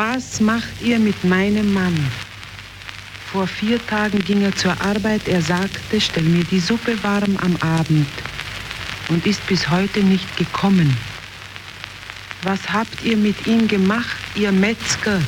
Was macht ihr mit meinem Mann? Vor 4 Tagen ging er zur Arbeit. Er sagte, stell mir die Suppe warm am Abend. Und ist bis heute nicht gekommen. Was habt ihr mit ihm gemacht, ihr Metzger?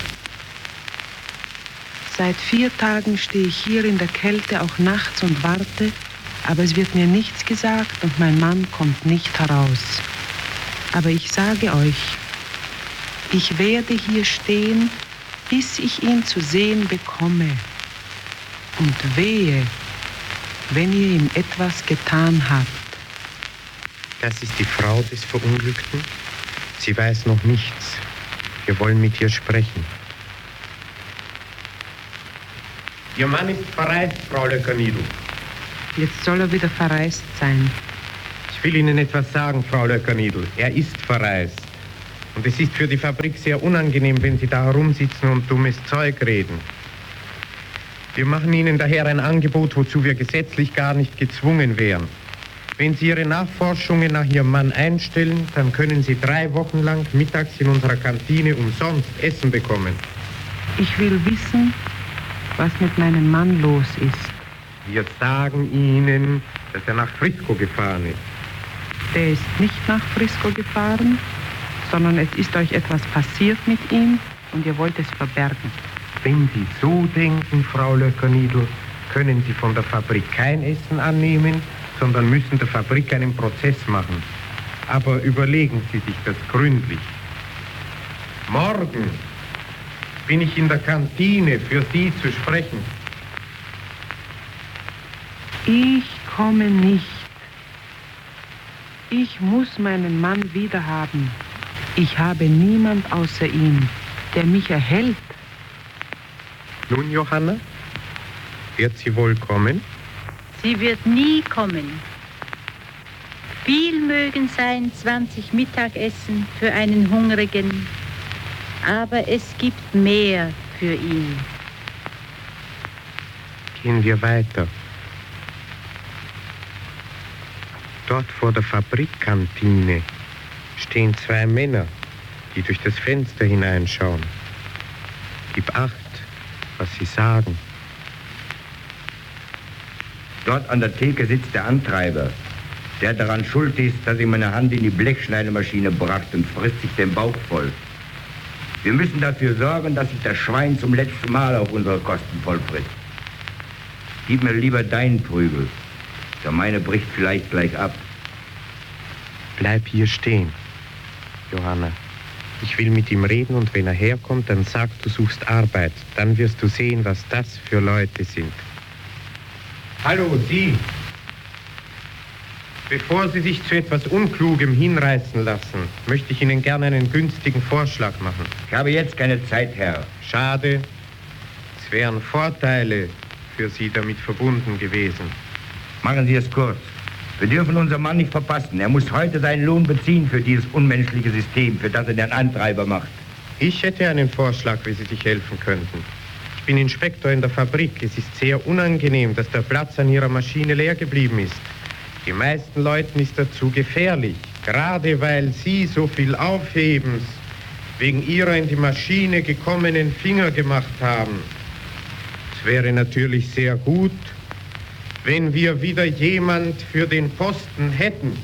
Seit 4 Tagen stehe ich hier in der Kälte, auch nachts und warte, aber es wird mir nichts gesagt und mein Mann kommt nicht heraus. Aber ich sage euch, ich werde hier stehen, bis ich ihn zu sehen bekomme. Und wehe, wenn ihr ihm etwas getan habt. Das ist die Frau des Verunglückten. Sie weiß noch nichts. Wir wollen mit ihr sprechen. Ihr Mann ist verreist, Frau Lecanido. Jetzt soll er wieder verreist sein. Ich will Ihnen etwas sagen, Frau Lecanido. Er ist verreist. Und es ist für die Fabrik sehr unangenehm, wenn Sie da herumsitzen und dummes Zeug reden. Wir machen Ihnen daher ein Angebot, wozu wir gesetzlich gar nicht gezwungen wären. Wenn Sie Ihre Nachforschungen nach Ihrem Mann einstellen, dann können Sie 3 Wochen lang mittags in unserer Kantine umsonst Essen bekommen. Ich will wissen, was mit meinem Mann los ist. Wir sagen Ihnen, dass er nach Frisco gefahren ist. Der ist nicht nach Frisco gefahren, sondern es ist euch etwas passiert mit ihm und ihr wollt es verbergen. Wenn Sie so denken, Frau Lecanido, können Sie von der Fabrik kein Essen annehmen, sondern müssen der Fabrik einen Prozess machen. Aber überlegen Sie sich das gründlich. Morgen bin ich in der Kantine für Sie zu sprechen. Ich komme nicht. Ich muss meinen Mann wiederhaben. Ich habe niemand außer ihm, der mich erhält. Nun, Johanna, wird sie wohl kommen? Sie wird nie kommen. Viel mögen sein 20 Mittagessen für einen Hungrigen, aber es gibt mehr für ihn. Gehen wir weiter. Dort vor der Fabrikkantine stehen 2 Männer, die durch das Fenster hineinschauen. Gib Acht, was sie sagen. Dort an der Theke sitzt der Antreiber, der daran schuld ist, dass ich meine Hand in die Blechschneidemaschine brachte und frisst sich den Bauch voll. Wir müssen dafür sorgen, dass sich das Schwein zum letzten Mal auf unsere Kosten vollfrisst. Gib mir lieber deinen Prügel. Der meine bricht vielleicht gleich ab. Bleib hier stehen, Johanna. Ich will mit ihm reden und wenn er herkommt, dann sag, du suchst Arbeit. Dann wirst du sehen, was das für Leute sind. Hallo, Sie. Bevor Sie sich zu etwas Unklugem hinreißen lassen, möchte ich Ihnen gerne einen günstigen Vorschlag machen. Ich habe jetzt keine Zeit, Herr. Schade. Es wären Vorteile für Sie damit verbunden gewesen. Machen Sie es kurz. Wir dürfen unseren Mann nicht verpassen. Er muss heute seinen Lohn beziehen für dieses unmenschliche System, für das er den Antreiber macht. Ich hätte einen Vorschlag, wie Sie sich helfen könnten. Ich bin Inspektor in der Fabrik. Es ist sehr unangenehm, dass der Platz an Ihrer Maschine leer geblieben ist. Die meisten Leuten ist er zu gefährlich, gerade weil Sie so viel Aufhebens wegen Ihrer in die Maschine gekommenen Finger gemacht haben. Es wäre natürlich sehr gut, wenn wir wieder jemand für den Posten hätten.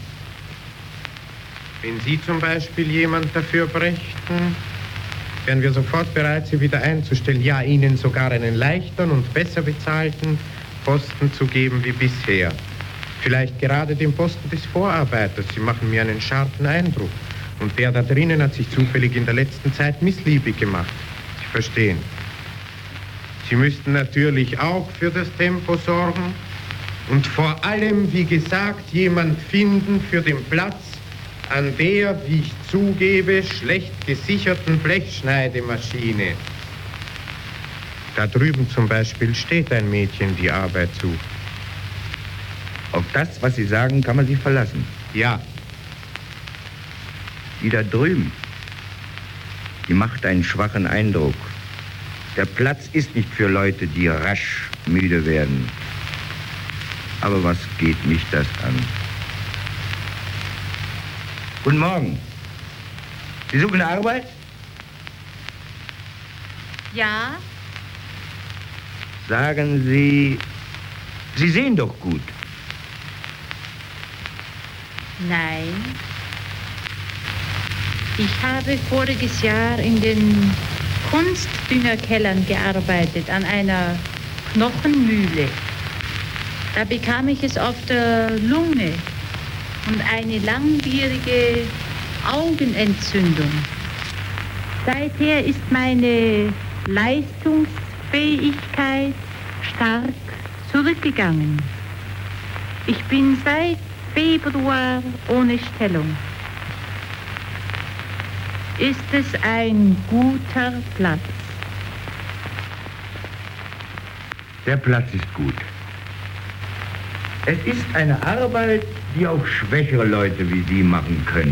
Wenn Sie zum Beispiel jemand dafür brächten, wären wir sofort bereit, Sie wieder einzustellen. Ja, Ihnen sogar einen leichteren und besser bezahlten Posten zu geben wie bisher. Vielleicht gerade den Posten des Vorarbeiters. Sie machen mir einen scharfen Eindruck. Und der da drinnen hat sich zufällig in der letzten Zeit missliebig gemacht. Sie verstehen. Sie müssten natürlich auch für das Tempo sorgen und vor allem, wie gesagt, jemand finden für den Platz an der, wie ich zugebe, schlecht gesicherten Blechschneidemaschine. Da drüben zum Beispiel steht ein Mädchen, die Arbeit sucht. Auf das, was Sie sagen, kann man sich verlassen. Ja. Die da drüben, die macht einen schwachen Eindruck. Der Platz ist nicht für Leute, die rasch müde werden. Aber was geht mich das an? Guten Morgen. Sie suchen Arbeit? Ja? Sagen Sie, Sie sehen doch gut. Nein. Ich habe voriges Jahr in den Kunstdüngerkellern gearbeitet, an einer Knochenmühle. Da bekam ich es auf der Lunge und eine langwierige Augenentzündung. Seither ist meine Leistungsfähigkeit stark zurückgegangen. Ich bin seit Februar ohne Stellung. Ist es ein guter Platz? Der Platz ist gut. Es ist eine Arbeit, die auch schwächere Leute wie Sie machen können.